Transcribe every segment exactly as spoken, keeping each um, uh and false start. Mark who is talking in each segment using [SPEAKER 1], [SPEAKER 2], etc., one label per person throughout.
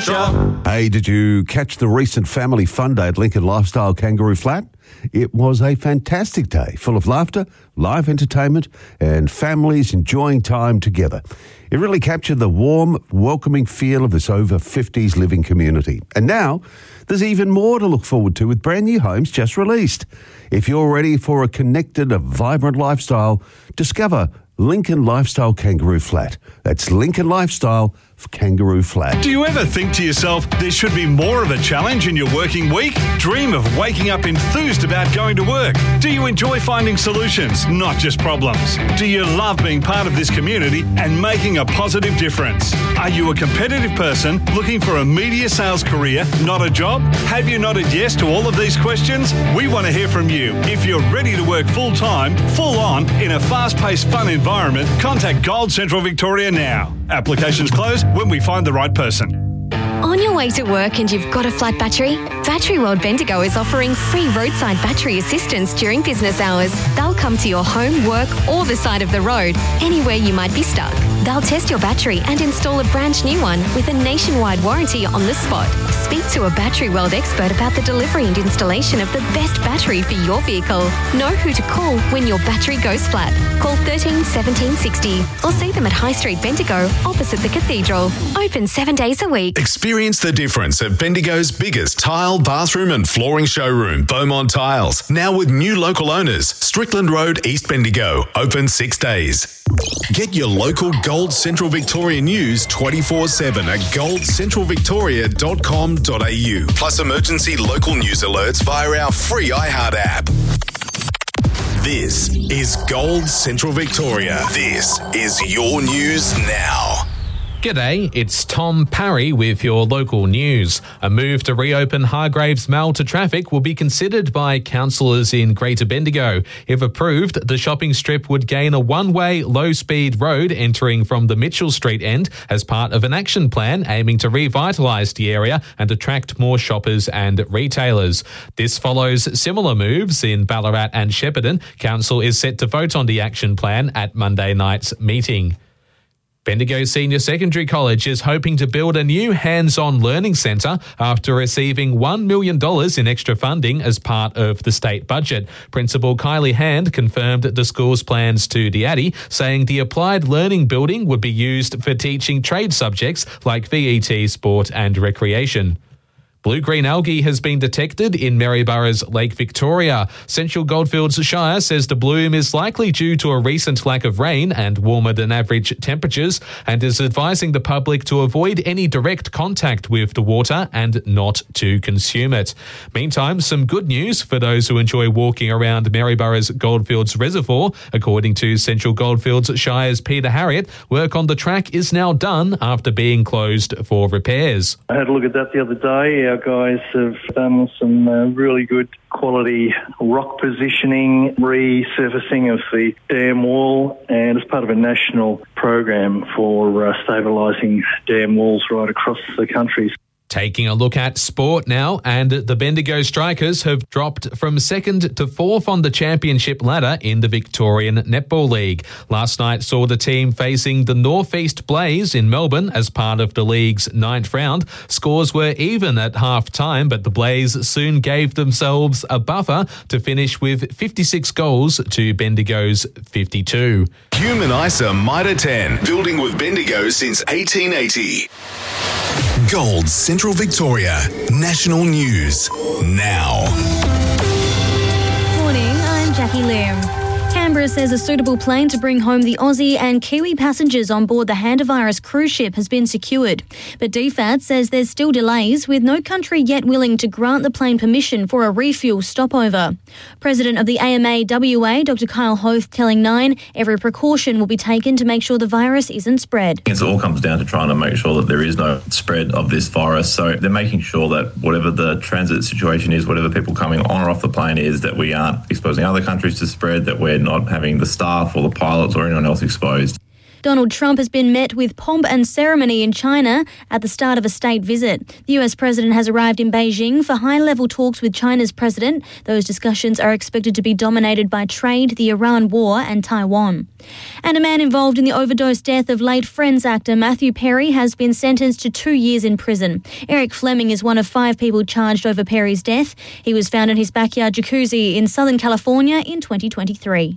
[SPEAKER 1] adventure.
[SPEAKER 2] Hey, did you catch the recent family fun day at Lincoln Lifestyle Kangaroo Flat? It was a fantastic day, full of laughter, live entertainment, and families enjoying time together. It really captured the warm, welcoming feel of this over fifties living community. And now, there's even more to look forward to with brand new homes just released. If you're ready for a connected, a vibrant lifestyle, discover Lincoln Lifestyle Kangaroo Flat. That's Lincoln Lifestyle Kangaroo Flat.
[SPEAKER 3] Do you ever think to yourself, there should be more of a challenge in your working week? Dream of waking up enthused about going to work? Do you enjoy finding solutions, not just problems? Do you love being part of this community and making a positive difference? Are you a competitive person looking for a media sales career, not a job? Have you nodded yes to all of these questions? We want to hear from you. If you're ready to work full-time, full-on, in a fast-paced, fun environment, contact Gold Central Victoria now. Applications close when we find the right person.
[SPEAKER 4] On your way to work and you've got a flat battery? Battery World Bendigo is offering free roadside battery assistance during business hours. They'll come to your home, work or the side of the road, anywhere you might be stuck. They'll test your battery and install a brand new one with a nationwide warranty on the spot. Speak to a Battery World expert about the delivery and installation of the best battery for your vehicle. Know who to call when your battery goes flat. Call thirteen seventeen sixty or see them at High Street Bendigo opposite the Cathedral. Open seven days a week.
[SPEAKER 5] Experience the difference at Bendigo's biggest tile, bathroom and flooring showroom, Beaumont Tiles. Now with new local owners, Strickland Road, East Bendigo. Open six days. Get your local Gold Central Victoria news twenty-four seven at gold central victoria dot com dot a u. Plus emergency local news alerts via our free iHeart app. This is Gold Central Victoria. This is your news now.
[SPEAKER 6] G'day, it's Tom Parry with your local news. A move to reopen Hargraves Mall to traffic will be considered by councillors in Greater Bendigo. If approved, the shopping strip would gain a one-way, low-speed road entering from the Mitchell Street end as part of an action plan aiming to revitalise the area and attract more shoppers and retailers. This follows similar moves in Ballarat and Shepparton. Council is set to vote on the action plan at Monday night's meeting. Bendigo Senior Secondary College is hoping to build a new hands-on learning centre after receiving one million dollars in extra funding as part of the state budget. Principal Kylie Hand confirmed the school's plans to the Addy, saying the applied learning building would be used for teaching trade subjects like V E T, sport and recreation. Blue-green algae has been detected in Maryborough's Lake Victoria. Central Goldfields Shire says the bloom is likely due to a recent lack of rain and warmer than average temperatures, and is advising the public to avoid any direct contact with the water and not to consume it. Meantime, some good news for those who enjoy walking around Maryborough's Goldfields Reservoir. According to Central Goldfields Shire's Peter Harriet, work on the track is now done after being closed for repairs.
[SPEAKER 7] I had a look at that the other day. Our guys have done some uh, really good quality rock positioning, resurfacing of the dam wall, and as part of a national program for uh, stabilising dam walls right across the country.
[SPEAKER 6] Taking a look at sport now, and the Bendigo Strikers have dropped from second to fourth on the championship ladder in the Victorian Netball League. Last night saw the team facing the North East Blaze in Melbourne as part of the league's ninth round. Scores were even at half-time, but the Blaze soon gave themselves a buffer to finish with fifty-six goals to Bendigo's fifty-two.
[SPEAKER 5] Human ISA Mitre ten, building with Bendigo since eighteen eighty. Gold Central Victoria, national news now.
[SPEAKER 8] Morning, I'm Jackie Lim. Canberra says a suitable plane to bring home the Aussie and Kiwi passengers on board the Handavirus cruise ship has been secured. But D F A T says there's still delays, with no country yet willing to grant the plane permission for a refuel stopover. President of the A M A W A, Doctor Kyle Hoth, telling Nine every precaution will be taken to make sure the virus isn't spread.
[SPEAKER 9] It all comes down to trying to make sure that there is no spread of this virus. So they're making sure that whatever the transit situation is, whatever people coming on or off the plane is, that we aren't exposing other countries to spread, that we're not having the staff or the pilots or anyone else exposed.
[SPEAKER 8] Donald Trump has been met with pomp and ceremony in China at the start of a state visit. The U S president has arrived in Beijing for high-level talks with China's president. Those discussions are expected to be dominated by trade, the Iran war and Taiwan. And a man involved in the overdose death of late Friends actor Matthew Perry has been sentenced to two years in prison. Eric Fleming is one of five people charged over Perry's death. He was found in his backyard jacuzzi in Southern California in twenty twenty-three.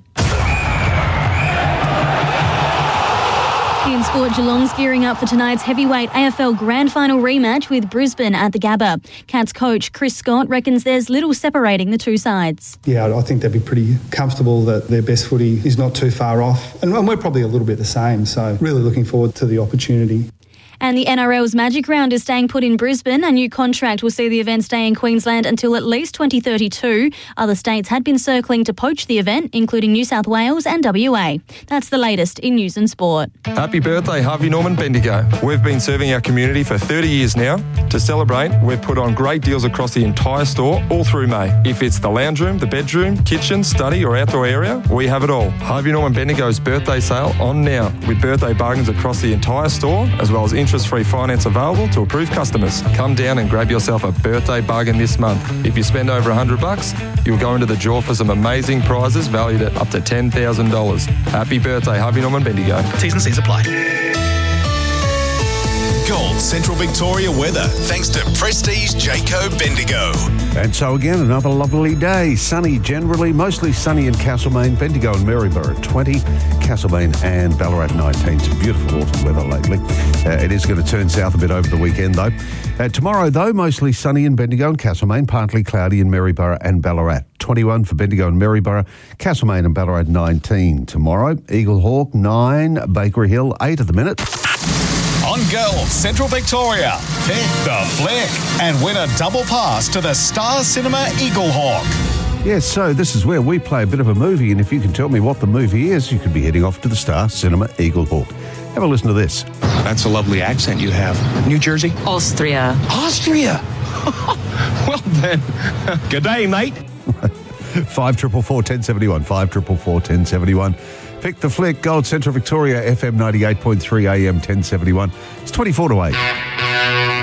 [SPEAKER 8] In sport, Geelong's gearing up for tonight's heavyweight A F L Grand Final rematch with Brisbane at the Gabba. Cats coach Chris Scott reckons there's little separating the two sides.
[SPEAKER 1] Yeah, I think they'd be pretty comfortable that their best footy is not too far off. And we're probably a little bit the same, so really looking forward to the opportunity.
[SPEAKER 8] And the N R L's Magic Round is staying put in Brisbane. A new contract will see the event stay in Queensland until at least twenty thirty-two. Other states had been circling to poach the event, including New South Wales and W A. That's the latest in news and sport.
[SPEAKER 10] Happy birthday, Harvey Norman Bendigo. We've been serving our community for thirty years now. To celebrate, we've put on great deals across the entire store all through May. If it's the lounge room, the bedroom, kitchen, study or outdoor area, we have it all. Harvey Norman Bendigo's birthday sale on now with birthday bargains across the entire store, as well as interest-free finance available to approved customers. Come down and grab yourself a birthday bargain this month. If you spend over one hundred bucks, you'll go into the draw for some amazing prizes valued at up to ten thousand dollars. Happy birthday, Harvey Norman Bendigo.
[SPEAKER 5] T's and C's apply. Gold Central Victoria weather, thanks to Prestige Jayco Bendigo.
[SPEAKER 2] And so again, another lovely day. Sunny generally, mostly sunny in Castlemaine, Bendigo and Maryborough twenty, Castlemaine and Ballarat nineteen. Some beautiful autumn weather lately. Uh, it is going to turn south a bit over the weekend though. Uh, tomorrow though, mostly sunny in Bendigo and Castlemaine, partly cloudy in Maryborough and Ballarat. twenty-one for Bendigo and Maryborough, Castlemaine and Ballarat nineteen. Tomorrow, Eagle Hawk nine, Bakery Hill eight at the minute.
[SPEAKER 5] On Gold Central Victoria, pick the flick and win a double pass to the Star Cinema Eagle Hawk.
[SPEAKER 2] Yes, so this is where we play a bit of a movie, and if you can tell me what the movie is, you could be heading off to the Star Cinema Eagle Hawk. Have a listen to this.
[SPEAKER 11] That's a lovely accent you have. New Jersey?
[SPEAKER 12] Austria.
[SPEAKER 11] Austria? Well then, good day, mate.
[SPEAKER 2] Five triple four ten seventy one. Five triple four ten seventy one. Pick the flick. Gold Central Victoria, F M ninety eight point three, A M ten seventy one. It's twenty four to eight.